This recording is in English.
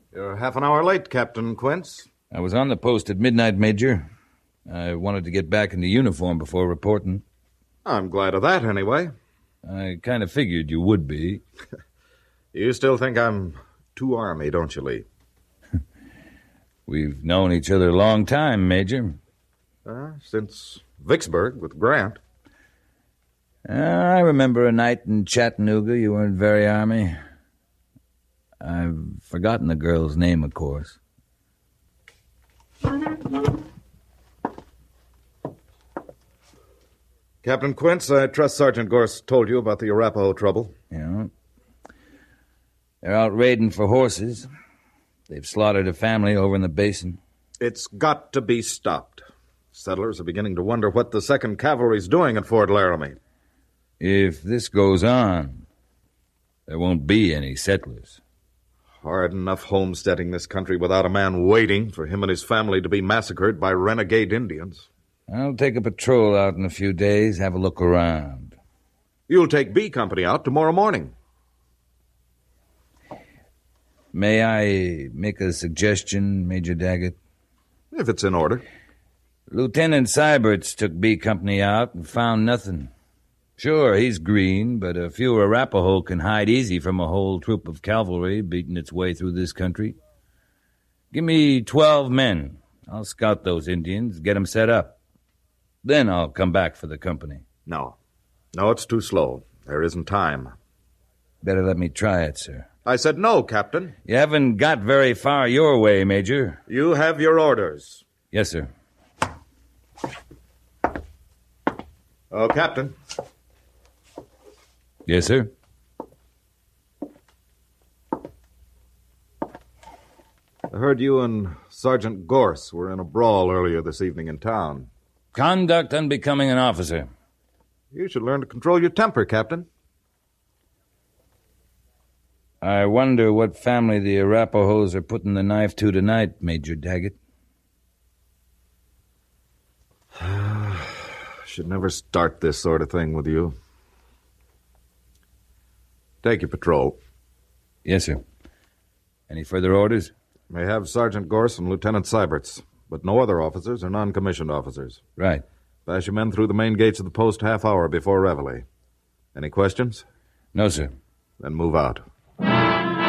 You're half an hour late, Captain Quince. I was on the post at midnight, Major. I wanted to get back into uniform before reporting. I'm glad of that, anyway. I kind of figured you would be. You still think I'm too Army, don't you, Lee? We've known each other a long time, Major. Since Vicksburg with Grant. I remember a night in Chattanooga. You weren't very Army. I've forgotten the girl's name, of course. Captain Quince, I trust Sergeant Gorse told you about the Arapaho trouble. Yeah. They're out raiding for horses. They've slaughtered a family over in the basin. It's got to be stopped. Settlers are beginning to wonder what the 2nd Cavalry's doing at Fort Laramie. If this goes on, there won't be any settlers. Hard enough homesteading this country without a man waiting for him and his family to be massacred by renegade Indians. I'll take a patrol out in a few days, have a look around. You'll take B Company out tomorrow morning. May I make a suggestion, Major Daggett? If it's in order. Lieutenant Syberts took B Company out and found nothing. Sure, he's green, but a few Arapaho can hide easy from a whole troop of cavalry beating its way through this country. Give me 12 men. I'll scout those Indians, get them set up. Then I'll come back for the company. No, it's too slow. There isn't time. Better let me try it, sir. I said no, Captain. You haven't got very far your way, Major. You have your orders. Yes, sir. Oh, Captain. Yes, sir. I heard you and Sergeant Gorse were in a brawl earlier this evening in town. Conduct unbecoming an officer. You should learn to control your temper, Captain. I wonder what family the Arapahos are putting the knife to tonight, Major Daggett. Should never start this sort of thing with you. Take your patrol. Yes, sir. Any further orders? May have Sergeant Gorse and Lieutenant Syberts, but no other officers or non-commissioned officers. Right. Pass your men through the main gates of the post half hour before reveille. Any questions? No, sir. Then move out.